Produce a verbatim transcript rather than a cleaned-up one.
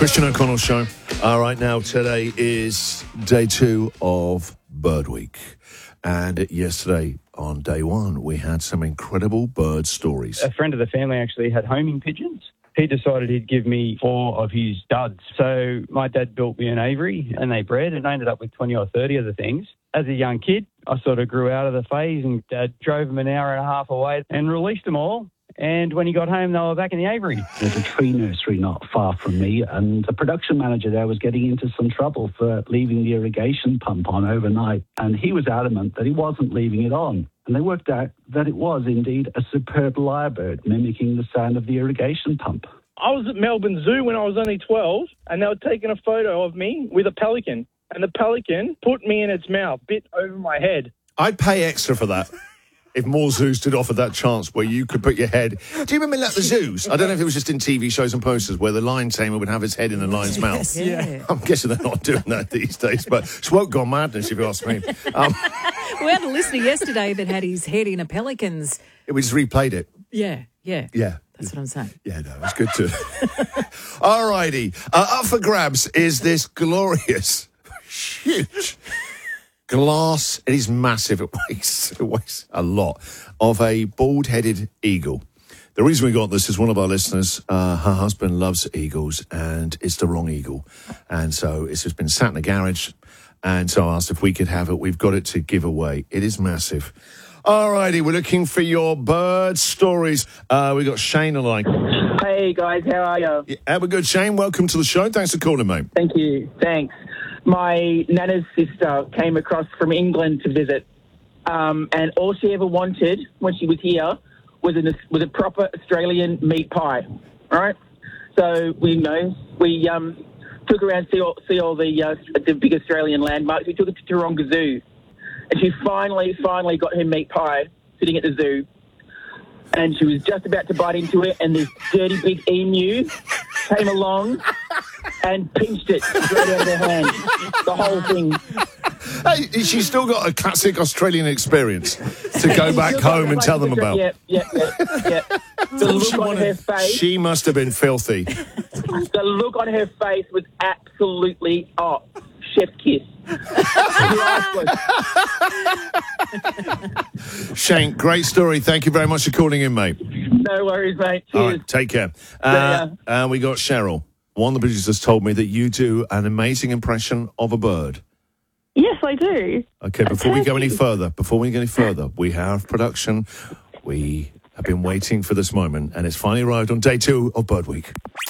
Christian O'Connell Show. All right, now today is day two of Bird Week. And yesterday, on day one, we had some incredible bird stories. A friend of the family actually had homing pigeons. He decided he'd give me four of his duds. So my dad built me an aviary and they bred, and I ended up with twenty or thirty of the things. As a young kid, I sort of grew out of the phase, and Dad drove them an hour and a half away and released them all. And when he got home, they were back in the aviary. There's a tree nursery not far from me, and the production manager there was getting into some trouble for leaving the irrigation pump on overnight. And he was adamant that he wasn't leaving it on. And they worked out that it was indeed a superb lyrebird mimicking the sound of the irrigation pump. I was at Melbourne Zoo when I was only twelve, and they were taking a photo of me with a pelican. And the pelican put me in its mouth, bit over my head. I'd pay extra for that. If more zoos did offer that chance where you could put your head... Do you remember like the zoos? I don't know if it was just in T V shows and posters where the lion tamer would have his head in the lion's mouth. Yeah. I'm guessing they're not doing that these days, but it's woke gone madness, if you ask me. Um, We had a listener yesterday that had his head in a pelican's. we just replayed it. Yeah, yeah. Yeah. That's what I'm saying. Yeah, no, it's good too. All righty. Uh, up for grabs is this glorious, huge... glass, it is massive, it weighs, it weighs a lot, of a bald-headed eagle. The reason we got this is one of our listeners, uh, her husband loves eagles, and it's the wrong eagle. And so it's just been sat in the garage, and so I asked if we could have it. We've got it to give away. It is massive. All righty, we're looking for your bird stories. Uh, we got Shane on the line. Hey, guys, how are you? Yeah, we're good, Shane. Welcome to the show. Thanks for calling, mate. Thank you. Thanks. My nana's sister came across from England to visit, um, and all she ever wanted when she was here was, an, was a proper Australian meat pie, all right? So, we you know, we um, took her around to see all, see all the, uh, the big Australian landmarks. We took her to Taronga Zoo, and she finally, finally got her meat pie sitting at the zoo, and she was just about to bite into it, and this dirty big emu came along and pinched it straight out of her hand. The whole thing. Hey, she's still got a classic Australian experience to go back home and tell them about. Yeah, yeah, yeah, yeah. The look on her face. She must have been filthy. The look on her face was absolutely, oh, chef's kiss. Shane, great story. Thank you very much for calling in, mate. No worries, mate. Cheers. All right, take care. Uh, and we got Cheryl. One of the producers told me that you do an amazing impression of a bird. Yes, I do. Okay, before we go any further, before we go any further, we have production. We have been waiting for this moment, and it's finally arrived on day two of Bird Week.